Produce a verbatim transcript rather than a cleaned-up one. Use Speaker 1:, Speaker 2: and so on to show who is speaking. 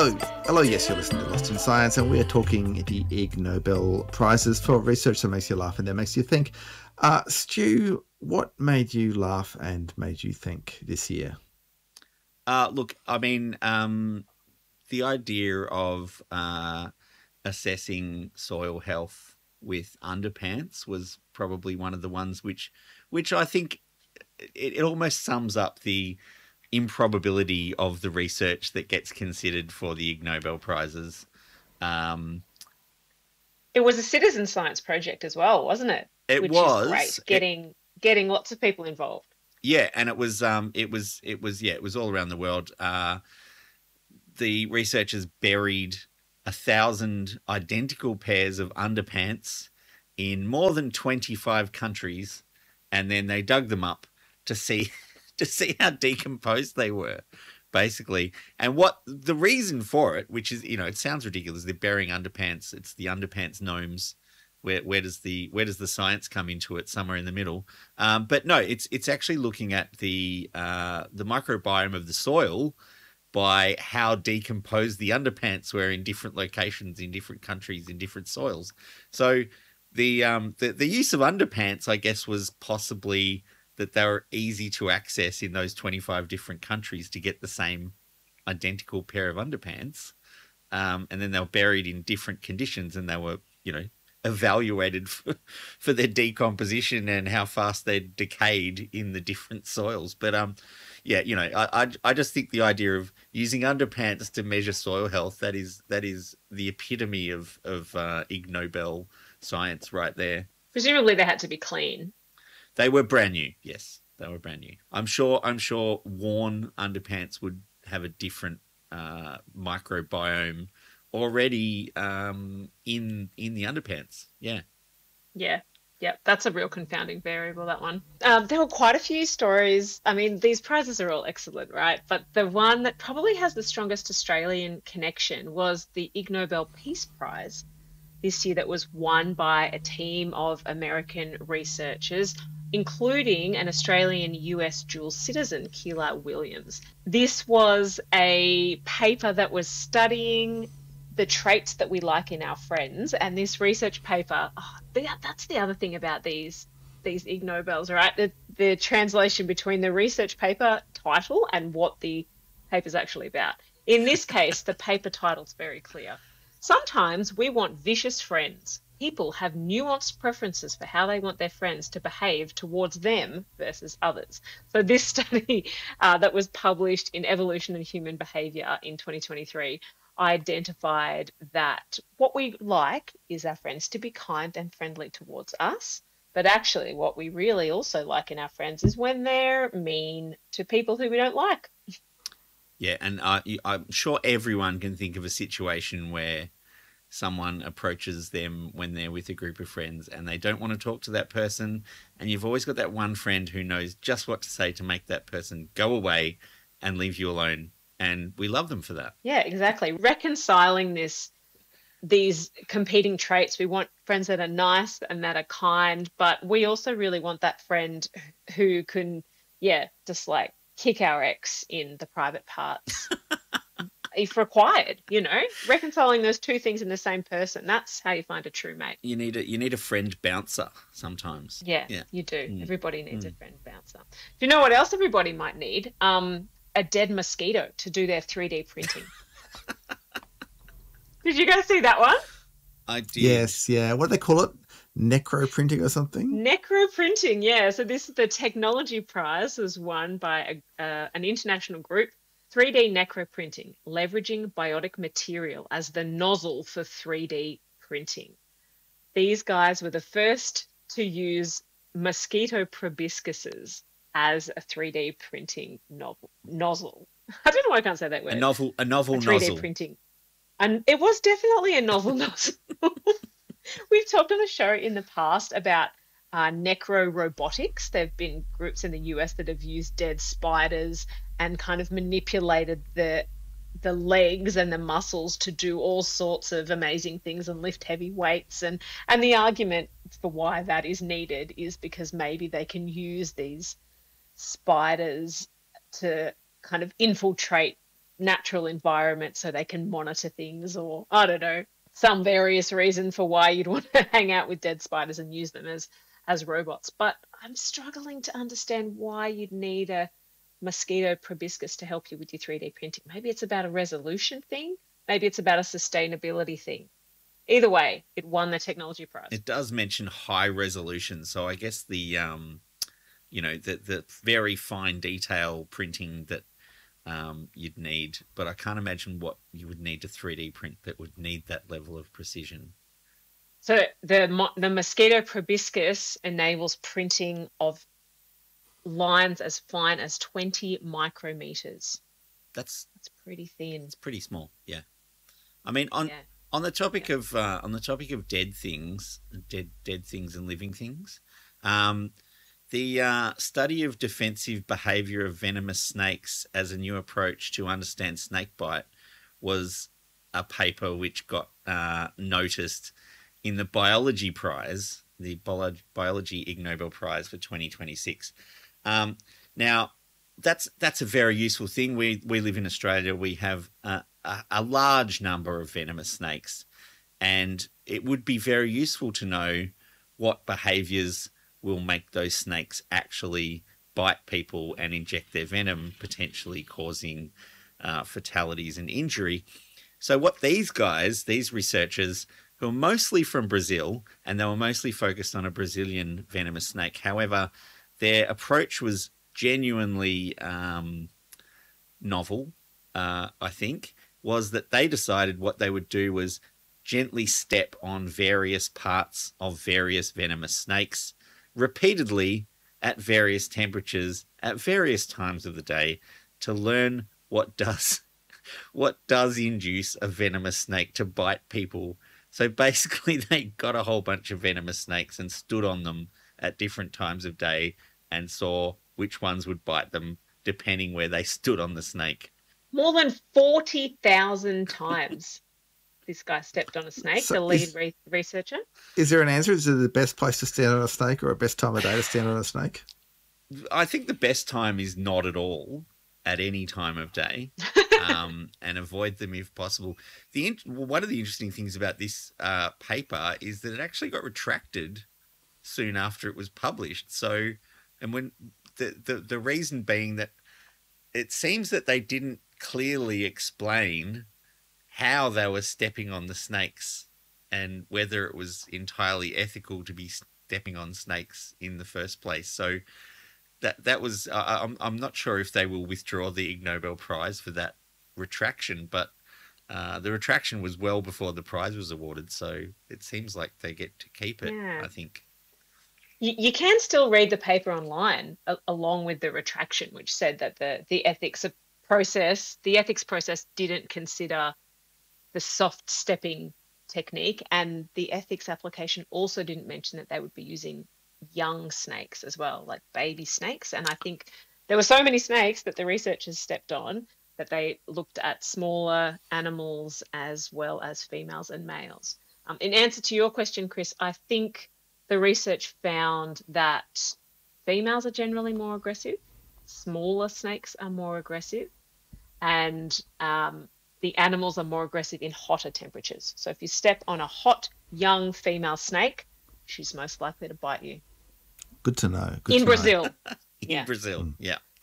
Speaker 1: Hello, hello. Yes, you're listening to Lost in Science, and we're talking the Ig Nobel Prizes for research that makes you laugh and that makes you think. Uh, Stu, what made you laugh and made you think this year?
Speaker 2: Uh, look, I mean, um, the idea of uh, assessing soil health with underpants was probably one of the ones which, which I think it, it almost sums up the improbability of the research that gets considered for the Ig Nobel Prizes. Um,
Speaker 3: It was a citizen science project as well, wasn't it?
Speaker 2: it
Speaker 3: Which is
Speaker 2: was
Speaker 3: great, getting getting lots of people involved.
Speaker 2: Yeah, and it was um it was it was yeah, it was all around the world. Uh the researchers buried a thousand identical pairs of underpants in more than twenty-five countries, and then they dug them up to see to see how decomposed they were, basically. And what the reason for it, which is, you know, it sounds ridiculous, they're burying underpants. It's the underpants gnomes. Where where does the where does the science come into it? Somewhere in the middle. Um, but no, it's it's actually looking at the uh, the microbiome of the soil by how decomposed the underpants were in different locations, in different countries, in different soils. So the um the, the use of underpants, I guess, was possibly that they were easy to access in those twenty-five different countries to get the same identical pair of underpants. Um, and then they were buried in different conditions, and they were, you know, evaluated for, for their decomposition and how fast they decayed in the different soils. But um, yeah, you know, I, I I just think the idea of using underpants to measure soil health, that is that is the epitome of of uh, Ig Nobel science right there.
Speaker 3: Presumably they had to be clean.
Speaker 2: They were brand new. Yes, they were brand new. I'm sure. I'm sure worn underpants would have a different uh, microbiome already um, in in the underpants. Yeah.
Speaker 3: Yeah. Yeah, that's a real confounding variable, that one. Um, there were quite a few stories. I mean, these prizes are all excellent, right? But the one that probably has the strongest Australian connection was the Ig Nobel Peace Prize this year, that was won by a team of American researchers, including an Australian U S dual citizen, Keelah Williams. This was a paper that was studying the traits that we like in our friends, and this research paper, oh, that's the other thing about these these Ig Nobels, right? The, the translation between the research paper title and what the paper's actually about. In this case, the paper title's very clear. Sometimes we want vicious friends. People have nuanced preferences for how they want their friends to behave towards them versus others. So this study uh, that was published in Evolution and Human Behavior in twenty twenty-three identified that what we like is our friends to be kind and friendly towards us. But actually what we really also like in our friends is when they're mean to people who we don't like.
Speaker 2: Yeah, and uh, I'm sure everyone can think of a situation where someone approaches them when they're with a group of friends and they don't want to talk to that person, and you've always got that one friend who knows just what to say to make that person go away and leave you alone. And we love them for that.
Speaker 3: Yeah, exactly. Reconciling this, these competing traits. We want friends that are nice and that are kind, but we also really want that friend who can, yeah, just like kick our ex in the private parts if required, you know, reconciling those two things in the same person. That's how you find a true mate.
Speaker 2: You need a, you need a friend bouncer sometimes.
Speaker 3: Yeah,
Speaker 2: yeah.
Speaker 3: you do. Mm. Everybody needs
Speaker 2: mm.
Speaker 3: a friend bouncer. Do you know what else everybody might need? Um, a dead mosquito to do their three D printing. Did you guys see that one?
Speaker 2: I did.
Speaker 1: Yes, yeah. What do they call it? Necro printing or something?
Speaker 3: Necro printing, yeah. So this is the technology prize was won by a, uh, an international group, three D necro printing, leveraging biotic material as the nozzle for three D printing. These guys were the first to use mosquito proboscises as a three D printing novel, nozzle. I don't know why I can't say that word.
Speaker 2: A novel, a novel
Speaker 3: a three D
Speaker 2: nozzle.
Speaker 3: printing. And it was definitely a novel nozzle. We've talked on the show in the past about uh, necro robotics. There have been groups in the U S that have used dead spiders and kind of manipulated the the legs and the muscles to do all sorts of amazing things and lift heavy weights. And, and the argument for why that is needed is because maybe they can use these spiders to kind of infiltrate natural environment so they can monitor things, or I don't know, some various reason for why you'd want to hang out with dead spiders and use them as as robots. But I'm struggling to understand why you'd need a mosquito proboscis to help you with your three D printing. Maybe it's about a resolution thing. Maybe it's about a sustainability thing. Either way, it won the technology prize.
Speaker 2: It does mention high resolution, so I guess the um, you know, the the very fine detail printing that um, you'd need, but I can't imagine what you would need to three D print that would need that level of precision.
Speaker 3: So the the mosquito proboscis enables printing of lines as fine as twenty micrometers.
Speaker 2: That's
Speaker 3: that's pretty thin.
Speaker 2: It's pretty small, yeah. I mean, on
Speaker 3: yeah.
Speaker 2: on the topic
Speaker 3: yeah.
Speaker 2: of uh, on the topic of dead things, dead dead things and living things, um, the uh, study of defensive behavior of venomous snakes as a new approach to understand snakebite was a paper which got uh, noticed in the biology prize, the biology Ig Nobel Prize for twenty twenty-six. Um, now, that's that's a very useful thing. We we live in Australia. We have a, a, a large number of venomous snakes, and it would be very useful to know what behaviours will make those snakes actually bite people and inject their venom, potentially causing uh, fatalities and injury. So what these guys, these researchers, who are mostly from Brazil, and they were mostly focused on a Brazilian venomous snake. However, their approach was genuinely um, novel, uh, I think, was that they decided what they would do was gently step on various parts of various venomous snakes repeatedly at various temperatures at various times of the day to learn what does what does induce a venomous snake to bite people. So basically they got a whole bunch of venomous snakes and stood on them at different times of day and saw which ones would bite them depending where they stood on the snake.
Speaker 3: More than forty thousand times this guy stepped on a snake, so the lead is, re- researcher.
Speaker 1: Is there an answer? Is it the best place to stand on a snake or a best time of day to stand on a snake?
Speaker 2: I think the best time is not at all, at any time of day, um, and avoid them if possible. The One of the interesting things about this uh, paper is that it actually got retracted soon after it was published. So, and when the, the, the reason being that it seems that they didn't clearly explain how they were stepping on the snakes and whether it was entirely ethical to be stepping on snakes in the first place. So that that was uh, I'm I'm not sure if they will withdraw the Ig Nobel Prize for that retraction, but uh, the retraction was well before the prize was awarded, so it seems like they get to keep it. Yeah. I think.
Speaker 3: You, you can still read the paper online a, along with the retraction, which said that the the ethics process, the ethics process didn't consider the soft stepping technique, and the ethics application also didn't mention that they would be using young snakes as well, like baby snakes. And I think there were so many snakes that the researchers stepped on that they looked at smaller animals as well as females and males. Um, in answer to your question, Chris, I think the research found that females are generally more aggressive, smaller snakes are more aggressive, and um, the animals are more aggressive in hotter temperatures. So if you step on a hot, young female snake, she's most likely to bite you.
Speaker 1: Good to know. Good
Speaker 3: in
Speaker 1: to
Speaker 3: Brazil.
Speaker 1: Know.
Speaker 2: in
Speaker 3: yeah.
Speaker 2: Brazil, yeah.